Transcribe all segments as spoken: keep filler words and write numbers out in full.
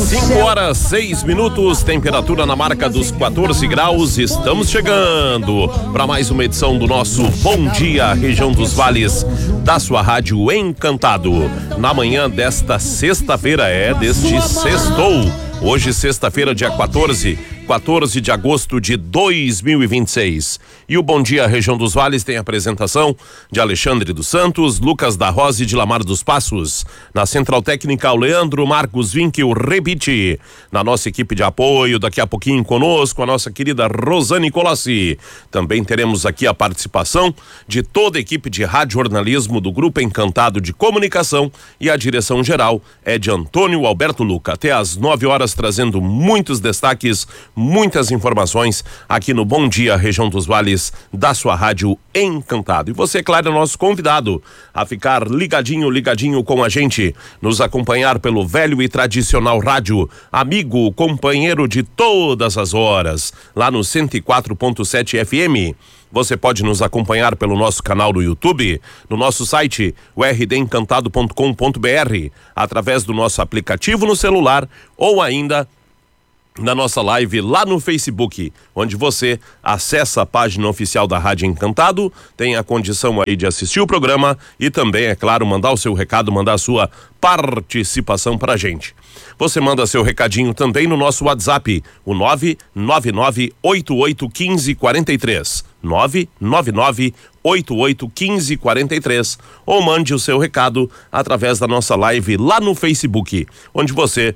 cinco horas, seis minutos, temperatura na marca dos quatorze graus. Estamos chegando para mais uma edição do nosso Bom Dia Região dos Vales, da sua rádio Encantado. Na manhã desta sexta-feira, é deste sextou. Hoje, sexta-feira, dia quatorze de agosto de dois mil e vinte e seis. E o Bom Dia Região dos Vales tem a apresentação de Alexandre dos Santos, Lucas da Rosa e de Lamar dos Passos. Na Central Técnica, o Leandro Marcos Winkel Rebite. Na nossa equipe de apoio, daqui a pouquinho conosco, a nossa querida Rosane Colassi. Também teremos aqui a participação de toda a equipe de radiojornalismo do Grupo Encantado de Comunicação, e a direção geral é de Antônio Alberto Luca. Até às nove horas, trazendo muitos destaques, muitas informações aqui no Bom Dia Região dos Vales, da sua rádio Encantado. E você, claro, é nosso convidado a ficar ligadinho, ligadinho com a gente, nos acompanhar pelo velho e tradicional rádio, amigo, companheiro de todas as horas, lá no cento e quatro ponto sete F M. Você pode nos acompanhar pelo nosso canal no YouTube, no nosso site, o r d encantado ponto com ponto b r, através do nosso aplicativo no celular, ou ainda na nossa live lá no Facebook, onde você acessa a página oficial da Rádio Encantado, tem a condição aí de assistir o programa e também, é claro, mandar o seu recado, mandar a sua participação pra gente. Você manda seu recadinho também no nosso WhatsApp, o nove nove nove oito oito um cinco quatro três, nove nove nove oito oito um cinco quatro três, ou mande o seu recado através da nossa live lá no Facebook, onde você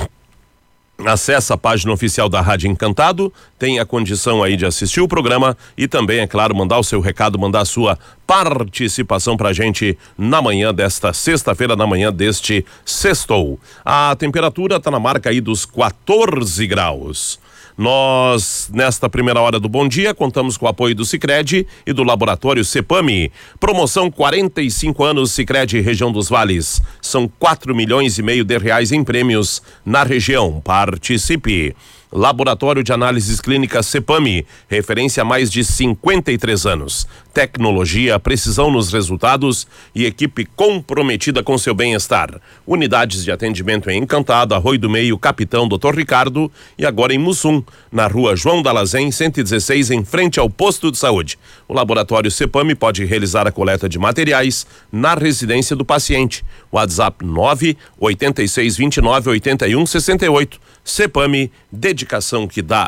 acessa a página oficial da Rádio Encantado, tem a condição aí de assistir o programa e também, é claro, mandar o seu recado, mandar a sua participação pra gente na manhã desta sexta-feira, na manhã deste sextou. A temperatura tá na marca aí dos quatorze graus. Nós, nesta primeira hora do Bom Dia, contamos com o apoio do Sicredi e do Laboratório Cepame. Promoção quarenta e cinco anos Sicredi Região dos Vales. São quatro milhões e meio de reais em prêmios na região. Participe. Laboratório de Análises Clínicas Cepame, referência há mais de cinquenta e três anos. Tecnologia, precisão nos resultados e equipe comprometida com seu bem-estar. Unidades de atendimento em Encantado, Arroio do Meio, Capitão doutor Ricardo, e agora em Mussum, na rua João Dalazen, cento e dezesseis, em frente ao posto de saúde. O Laboratório Cepame pode realizar a coleta de materiais na residência do paciente. WhatsApp nove oito seis dois nove oito um seis oito. Cepame, dedicação que dá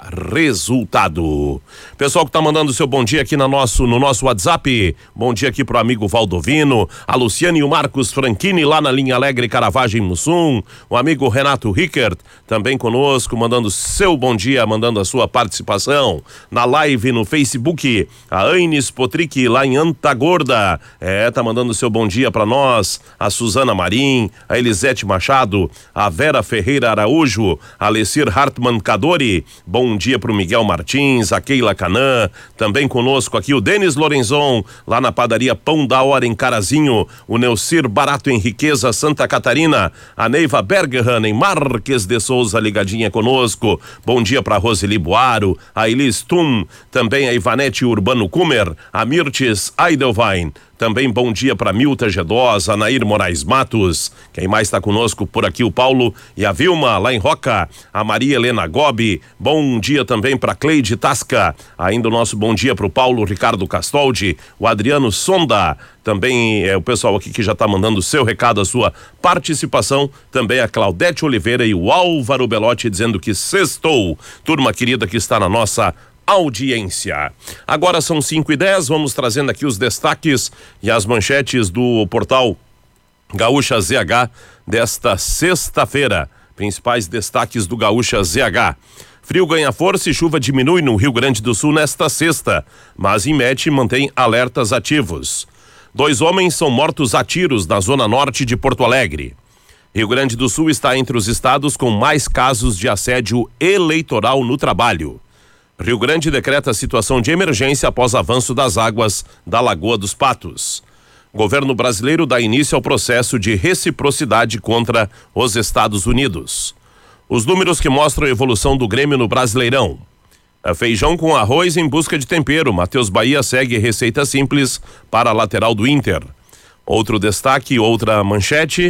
resultado. Pessoal que tá mandando seu bom dia aqui na nosso, no nosso WhatsApp, bom dia aqui pro amigo Valdovino, a Luciane e o Marcos Franchini lá na linha Alegre Caravagem Mussum, o amigo Renato Rickert também conosco, mandando seu bom dia, mandando a sua participação na live no Facebook, a Aines Potrick lá em Antagorda, é, tá mandando seu bom dia pra nós, a Suzana Marim, a Elisete Machado, a Vera Ferreira Araújo, a Alessir Hartmann Cadori, bom dia pro Miguel Martins, a Keila Canã, também conosco aqui o Denis Lorenzon, lá na padaria Pão da Hora em Carazinho, o Neucir Barato em Riqueza, Santa Catarina, a Neiva Bergerhan em Marques de Souza ligadinha conosco, bom dia pra Roseli Boaro, a Elis Tum, também a Ivanete Urbano Kumer, a Mirtes Eidelwein, também bom dia para Milta Gedosa, a Nair Moraes Matos, quem mais está conosco por aqui, o Paulo e a Vilma lá em Roca, a Maria Helena Gobi, bom dia também para Cleide Tasca, ainda o nosso bom dia para o Paulo Ricardo Castoldi, o Adriano Sonda, também é o pessoal aqui que já está mandando o seu recado, a sua participação, também a Claudete Oliveira e o Álvaro Belotti dizendo que sextou, turma querida que está na nossa audiência. Agora são cinco e dez, vamos trazendo aqui os destaques e as manchetes do portal Gaúcha Z H desta sexta-feira. Principais destaques do Gaúcha Z H. Frio ganha força e chuva diminui no Rio Grande do Sul nesta sexta, mas INMET mantém alertas ativos. Dois homens são mortos a tiros na zona norte de Porto Alegre. Rio Grande do Sul está entre os estados com mais casos de assédio eleitoral no trabalho. Rio Grande decreta situação de emergência após avanço das águas da Lagoa dos Patos. Governo brasileiro dá início ao processo de reciprocidade contra os Estados Unidos. Os números que mostram a evolução do Grêmio no Brasileirão. A feijão com arroz em busca de tempero. Matheus Bahia segue receita simples para a lateral do Inter. Outro destaque, outra manchete.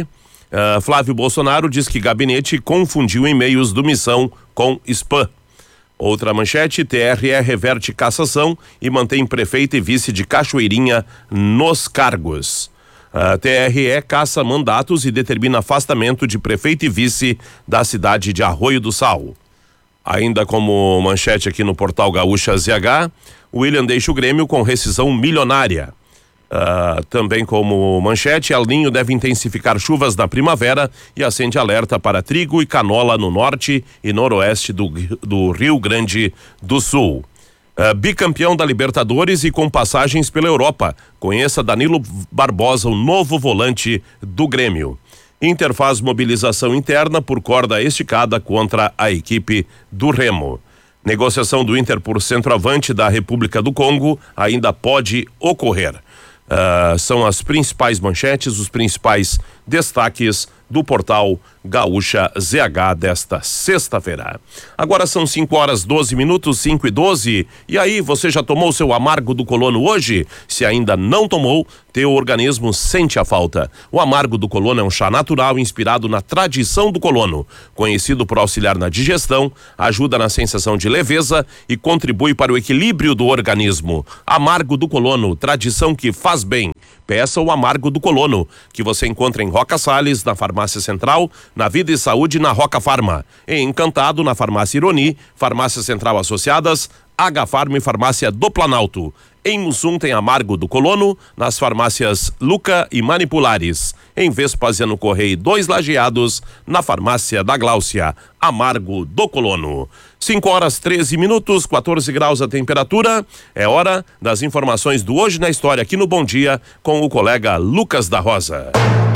Uh, Flávio Bolsonaro diz que gabinete confundiu e-mails do Missão com spam. Outra manchete, T R E reverte cassação e mantém prefeito e vice de Cachoeirinha nos cargos. A T R E caça mandatos e determina afastamento de prefeito e vice da cidade de Arroio do Sal. Ainda como manchete aqui no portal Gaúcha Z H, William deixa o Grêmio com rescisão milionária. Uh, também como manchete, El Ninho deve intensificar chuvas na primavera e acende alerta para trigo e canola no norte e noroeste do, do Rio Grande do Sul. Uh, bicampeão da Libertadores e com passagens pela Europa. Conheça Danilo Barbosa, o novo volante do Grêmio. Inter faz mobilização interna por corda esticada contra a equipe do Remo. Negociação do Inter por centroavante da República do Congo ainda pode ocorrer. Uh, são as principais manchetes, os principais destaques do portal Gaúcha Z H desta sexta-feira. Agora são cinco horas doze minutos, cinco e doze. E aí, você já tomou seu amargo do colono hoje? Se ainda não tomou, teu organismo sente a falta. O amargo do colono é um chá natural inspirado na tradição do colono. Conhecido por auxiliar na digestão, ajuda na sensação de leveza e contribui para o equilíbrio do organismo. Amargo do colono, tradição que faz bem. Peça o amargo do colono, que você encontra em Roca Salles, na Farmácia Central, na Vida e Saúde, na Roca Farma. Em Encantado, na Farmácia Ironi, Farmácia Central Associadas, H-Farma e Farmácia do Planalto. Em Mussum tem amargo do colono, nas farmácias Luca e Manipulares. Em Vespasiano Correia, dois Lajeados, na farmácia da Gláucia, amargo do colono. cinco horas treze minutos, quatorze graus a temperatura. É hora das informações do Hoje na História aqui no Bom Dia com o colega Lucas da Rosa.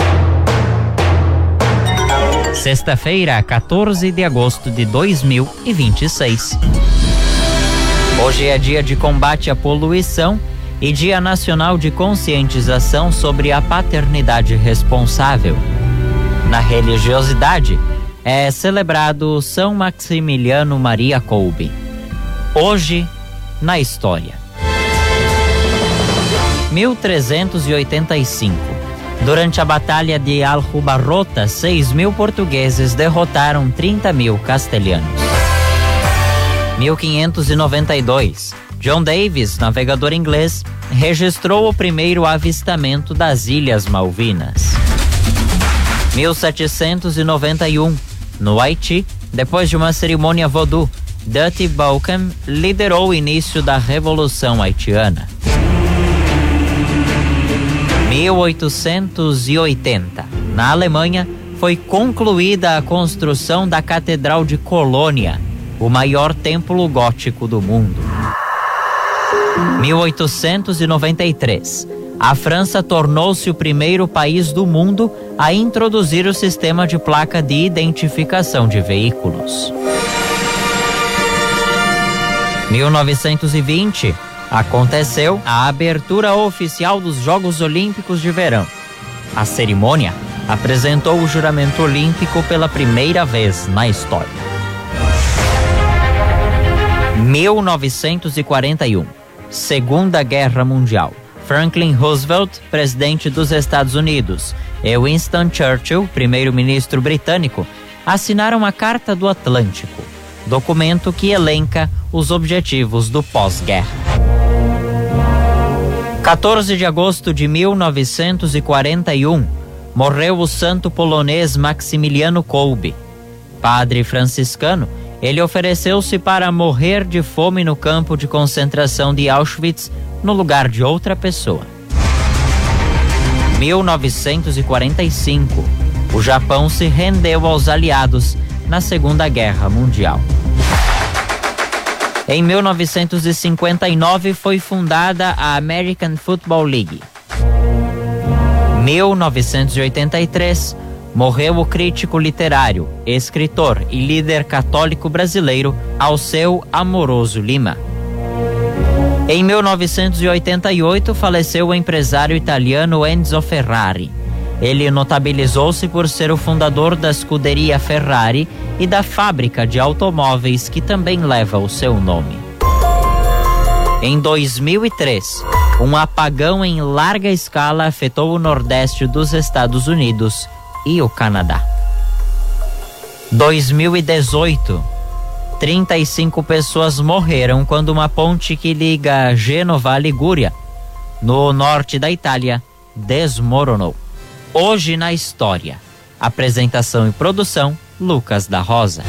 Sexta-feira, quatorze de agosto de dois mil e vinte e seis. Hoje é dia de combate à poluição e Dia Nacional de Conscientização sobre a Paternidade Responsável. Na religiosidade, é celebrado São Maximiliano Maria Kolbe. Hoje, na história. mil trezentos e oitenta e cinco. Durante a Batalha de Aljubarrota, seis mil portugueses derrotaram trinta mil castelhanos. mil quinhentos e noventa e dois. John Davis, navegador inglês, registrou o primeiro avistamento das Ilhas Malvinas. mil setecentos e noventa e um. No Haiti, depois de uma cerimônia voodoo, Dutty Balkan liderou o início da Revolução Haitiana. mil oitocentos e oitenta. Na Alemanha, foi concluída a construção da Catedral de Colônia, o maior templo gótico do mundo. mil oitocentos e noventa e três. A França tornou-se o primeiro país do mundo a introduzir o sistema de placa de identificação de veículos. mil novecentos e vinte. Aconteceu a abertura oficial dos Jogos Olímpicos de Verão. A cerimônia apresentou o juramento olímpico pela primeira vez na história. mil novecentos e quarenta e um. Segunda Guerra Mundial. Franklin Roosevelt, presidente dos Estados Unidos, e Winston Churchill, primeiro-ministro britânico, assinaram a Carta do Atlântico, documento que elenca os objetivos do pós-guerra. quatorze de agosto de mil novecentos e quarenta e um, morreu o santo polonês Maximiliano Kolbe. Padre franciscano, ele ofereceu-se para morrer de fome no campo de concentração de Auschwitz, no lugar de outra pessoa. mil novecentos e quarenta e cinco, o Japão se rendeu aos aliados na Segunda Guerra Mundial. Em mil novecentos e cinquenta e nove foi fundada a American Football League. mil novecentos e oitenta e três, morreu o crítico literário, escritor e líder católico brasileiro Alceu Amoroso Lima. Em mil novecentos e oitenta e oito, faleceu o empresário italiano Enzo Ferrari. Ele notabilizou-se por ser o fundador da Scuderia Ferrari e da fábrica de automóveis que também leva o seu nome. Em dois mil e três, um apagão em larga escala afetou o nordeste dos Estados Unidos e o Canadá. dois mil e dezoito, trinta e cinco pessoas morreram quando uma ponte que liga Gênova à Ligúria, no norte da Itália, desmoronou. Hoje na história. Apresentação e produção, Lucas da Rosa.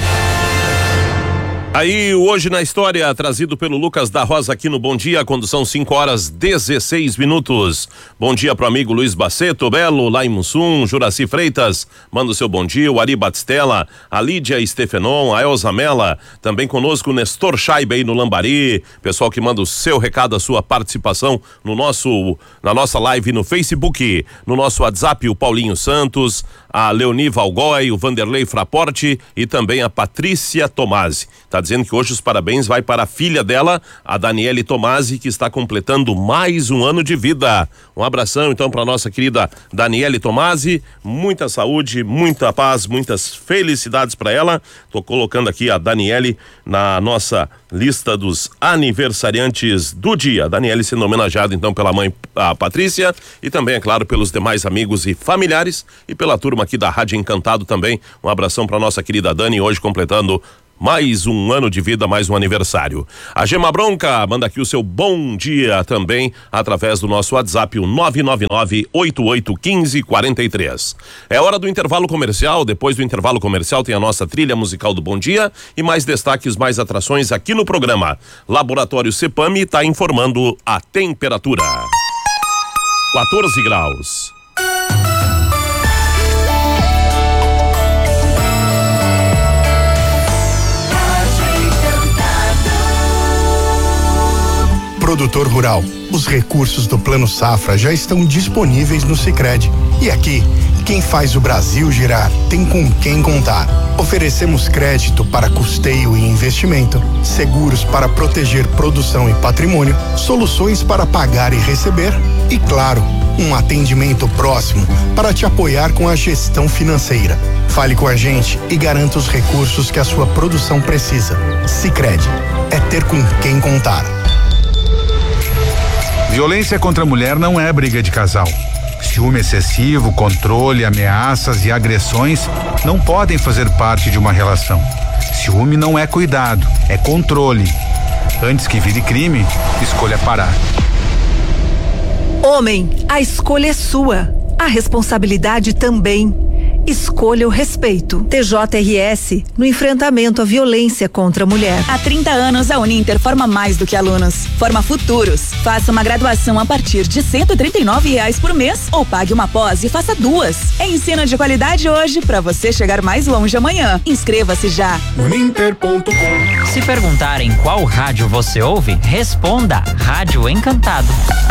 Aí, Hoje na História, trazido pelo Lucas da Rosa aqui no Bom Dia, quando são cinco horas dezesseis minutos. Bom dia pro amigo Luiz Baceto, Belo, lá em Mussum, Juraci Freitas, manda o seu bom dia, o Ari Batistella, a Lídia Stefenon, a Elza Mela, também conosco o Nestor Scheibe aí no Lambari, pessoal que manda o seu recado, a sua participação no nosso, na nossa live no Facebook, no nosso WhatsApp, o Paulinho Santos, a Leoni Valgói, o Vanderlei Fraporte e também a Patrícia Tomasi. Tá dizendo que hoje os parabéns vai para a filha dela, a Daniele Tomasi, que está completando mais um ano de vida. Um abração então para nossa querida Daniele Tomasi, muita saúde, muita paz, muitas felicidades para ela. Tô colocando aqui a Daniele na nossa lista dos aniversariantes do dia. Daniele sendo homenageada então pela mãe, a Patrícia, e também, é claro, pelos demais amigos e familiares e pela turma aqui da Rádio Encantado também. Um abração para nossa querida Dani, hoje completando mais um ano de vida, mais um aniversário. A Gema Bronca manda aqui o seu bom dia também através do nosso WhatsApp, o nove nove nove, oito oito um cinco, quatro três. É hora do intervalo comercial. Depois do intervalo comercial tem a nossa trilha musical do Bom Dia e mais destaques, mais atrações aqui no programa. Laboratório Cepame está informando a temperatura. quatorze graus. Produtor rural, os recursos do Plano Safra já estão disponíveis no Sicredi. E aqui, quem faz o Brasil girar tem com quem contar. Oferecemos crédito para custeio e investimento, seguros para proteger produção e patrimônio, soluções para pagar e receber e, claro, um atendimento próximo para te apoiar com a gestão financeira. Fale com a gente e garanta os recursos que a sua produção precisa. Sicredi, é ter com quem contar. Violência contra a mulher não é briga de casal. Ciúme excessivo, controle, ameaças e agressões não podem fazer parte de uma relação. Ciúme não é cuidado, é controle. Antes que vire crime, escolha parar. Homem, a escolha é sua. A responsabilidade também. Escolha o respeito. T J R S no enfrentamento à violência contra a mulher. Há trinta anos, a Uninter forma mais do que alunos. Forma futuros. Faça uma graduação a partir de cento e trinta e nove reais por mês ou pague uma pós e faça duas. É ensino de qualidade hoje para você chegar mais longe amanhã. Inscreva-se já. Uninter ponto com. Se perguntarem qual rádio você ouve, responda Rádio Encantado.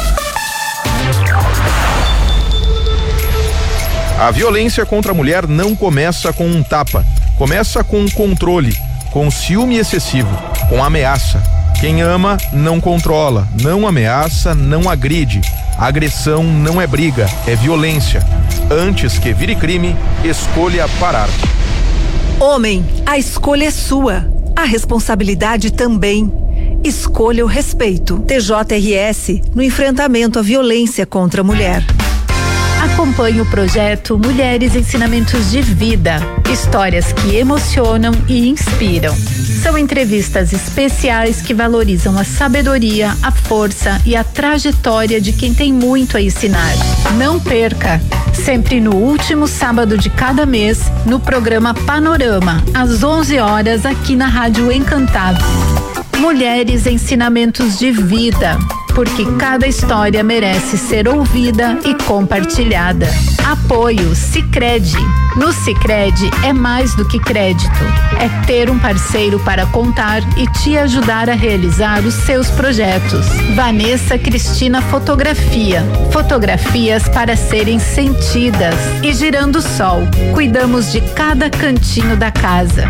A violência contra a mulher não começa com um tapa, começa com controle, com ciúme excessivo, com ameaça. Quem ama não controla, não ameaça, não agride. Agressão não é briga, é violência. Antes que vire crime, escolha parar. Homem, a escolha é sua. A responsabilidade também. Escolha o respeito. T J R S no enfrentamento à violência contra a mulher. Acompanhe o projeto Mulheres Ensinamentos de Vida, histórias que emocionam e inspiram. São entrevistas especiais que valorizam a sabedoria, a força e a trajetória de quem tem muito a ensinar. Não perca! Sempre no último sábado de cada mês, no programa Panorama, às onze horas, aqui na Rádio Encantado. Mulheres Ensinamentos de Vida, porque cada história merece ser ouvida e compartilhada. Apoio Sicredi. No Sicredi é mais do que crédito, é ter um parceiro para contar e te ajudar a realizar os seus projetos. Vanessa Cristina Fotografia. Fotografias para serem sentidas. E Girando Sol. Cuidamos de cada cantinho da casa.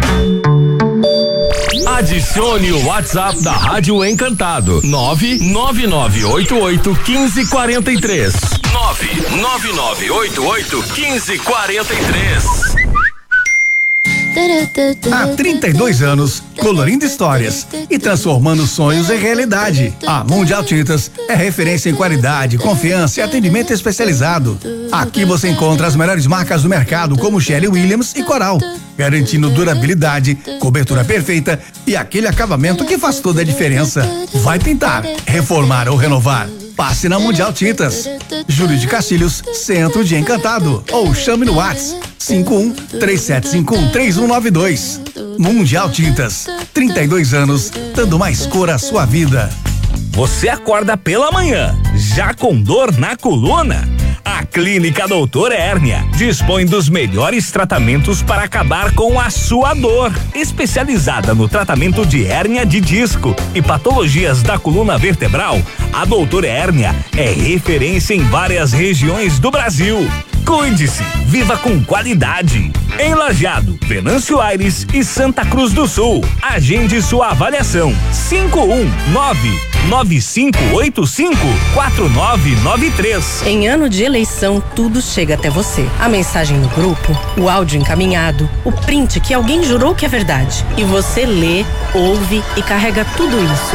Adicione o WhatsApp da Rádio Encantado, nove nove nove oito oito um cinco quatro três. nove nove nove oito oito um cinco quatro três. Há trinta e dois anos, colorindo histórias e transformando sonhos em realidade. A Mundial Tintas é referência em qualidade, confiança e atendimento especializado. Aqui você encontra as melhores marcas do mercado, como Sherwin Williams e Coral, garantindo durabilidade, cobertura perfeita e aquele acabamento que faz toda a diferença. Vai pintar, reformar ou renovar? Passe na Mundial Tintas. Júlio de Castilhos, Centro de Encantado. Ou chame no WhatsApp cinco um três sete cinco um três um nove dois. Mundial Tintas, trinta e dois anos, dando mais cor à sua vida. Você acorda pela manhã, já com dor na coluna? A Clínica Doutor Hérnia dispõe dos melhores tratamentos para acabar com a sua dor. Especializada no tratamento de hérnia de disco e patologias da coluna vertebral, a Doutor Hérnia é referência em várias regiões do Brasil. Cuide-se, viva com qualidade. Em Lajeado, Venâncio Aires e Santa Cruz do Sul. Agende sua avaliação. cinco um nove nove cinco oito cinco quatro nove nove três. Em ano de eleição, tudo chega até você. A mensagem no grupo, o áudio encaminhado, o print que alguém jurou que é verdade. E você lê, ouve e carrega tudo isso.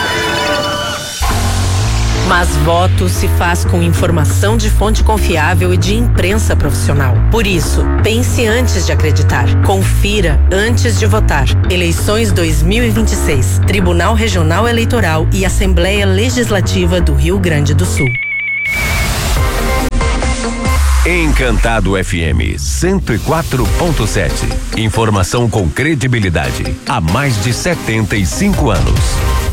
Mas voto se faz com informação de fonte confiável e de imprensa profissional. Por isso, pense antes de acreditar. Confira antes de votar. Eleições dois mil e vinte e seis. Tribunal Regional Eleitoral e Assembleia Legislativa do Rio Grande do Sul. Encantado F M cento e quatro ponto sete. Informação com credibilidade há mais de setenta e cinco anos.